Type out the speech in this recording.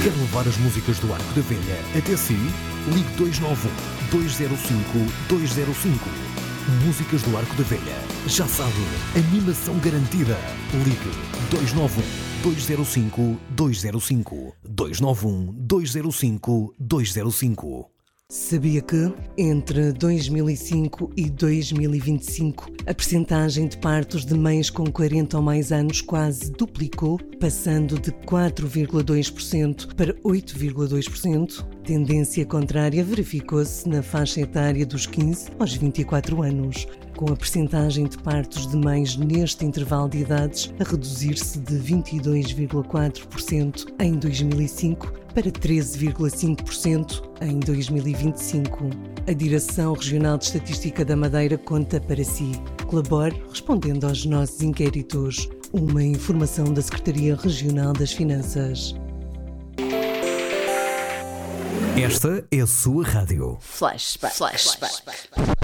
Quer levar as músicas do Arco da Velha até si? Ligue 291-205-205. Músicas do Arco da Velha. Já sabe, animação garantida. Ligue 291-205-205. 291-205-205. Sabia que, entre 2005 e 2025, a percentagem de partos de mães com 40 ou mais anos quase duplicou, passando de 4,2% para 8,2%? Tendência contrária verificou-se na faixa etária dos 15 aos 24 anos, com a percentagem de partos de mães neste intervalo de idades a reduzir-se de 22,4% em 2005 para 13,5% em 2025. A Direção Regional de Estatística da Madeira conta para si. Colabore respondendo aos nossos inquéritos. Uma informação da Secretaria Regional das Finanças. Esta é a sua rádio. Flashback.